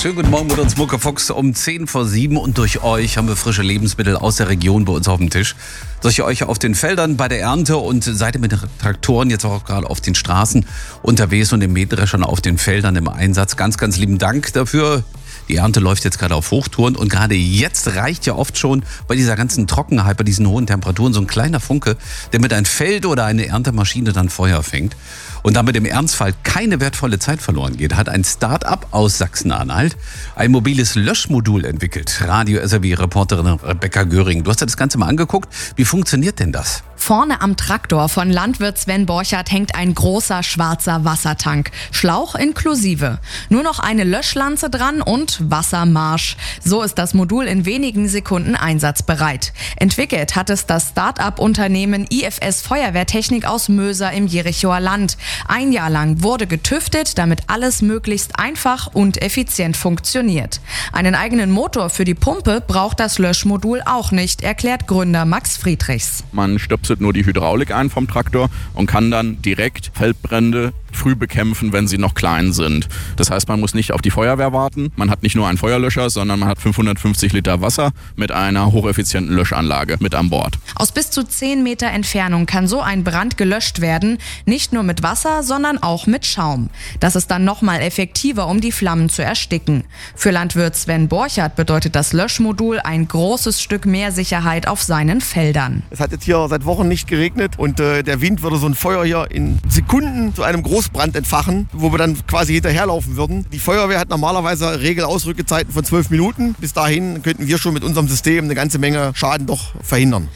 Schönen guten Morgen mit uns, Muckefuchs, um 10 vor 7 und durch euch haben wir frische Lebensmittel aus der Region bei uns auf dem Tisch. Durch euch auf den Feldern bei der Ernte und seid ihr mit den Traktoren jetzt auch gerade auf den Straßen unterwegs und den Mähdreschern auf den Feldern im Einsatz. Ganz, ganz lieben Dank dafür. Die Ernte läuft jetzt gerade auf Hochtouren und gerade jetzt reicht ja oft schon bei dieser ganzen Trockenheit, bei diesen hohen Temperaturen so ein kleiner Funke, der mit ein Feld oder eine Erntemaschine dann Feuer fängt. Und damit im Ernstfall keine wertvolle Zeit verloren geht, hat ein Start-up aus Sachsen-Anhalt ein mobiles Löschmodul entwickelt. Radio-SRW-Reporterin Rebecca Göring, du hast dir das Ganze mal angeguckt. Wie funktioniert denn das? Vorne am Traktor von Landwirt Sven Borchert hängt ein großer schwarzer Wassertank, Schlauch inklusive. Nur noch eine Löschlanze dran und Wassermarsch. So ist das Modul in wenigen Sekunden einsatzbereit. Entwickelt hat es das Start-up-Unternehmen IFS Feuerwehrtechnik aus Möser im Jerichoer Land. Ein Jahr lang wurde getüftet, damit alles möglichst einfach und effizient funktioniert. Einen eigenen Motor für die Pumpe braucht das Löschmodul auch nicht, erklärt Gründer Max Friedrichs. Man stöpselt nur die Hydraulik ein vom Traktor und kann dann direkt Feldbrände früh bekämpfen, wenn sie noch klein sind. Das heißt, man muss nicht auf die Feuerwehr warten. Man hat nicht nur einen Feuerlöscher, sondern man hat 550 Liter Wasser mit einer hocheffizienten Löschanlage mit an Bord. Aus bis zu 10 Meter Entfernung kann so ein Brand gelöscht werden. Nicht nur mit Wasser, sondern auch mit Schaum. Das ist dann nochmal effektiver, um die Flammen zu ersticken. Für Landwirt Sven Borchert bedeutet das Löschmodul ein großes Stück mehr Sicherheit auf seinen Feldern. Es hat jetzt hier seit Wochen nicht geregnet und der Wind würde so ein Feuer hier in Sekunden zu einem Großbrand entfachen, wo wir dann quasi hinterherlaufen würden. Die Feuerwehr hat normalerweise Regelausrückezeiten von 12 Minuten. Bis dahin könnten wir schon mit unserem System eine ganze Menge Schaden doch verhindern.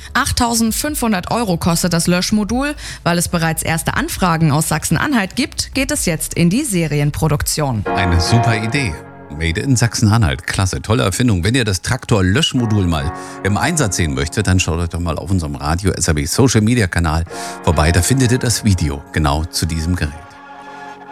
8.500 € kostet das Löschmodul. Weil es bereits erste Anfragen aus Sachsen-Anhalt gibt, geht es jetzt in die Serienproduktion. Eine super Idee. Made in Sachsen-Anhalt. Klasse, tolle Erfindung. Wenn ihr das Traktor-Löschmodul mal im Einsatz sehen möchtet, dann schaut euch doch mal auf unserem Radio-SRW Social-Media-Kanal vorbei. Da findet ihr das Video genau zu diesem Gerät.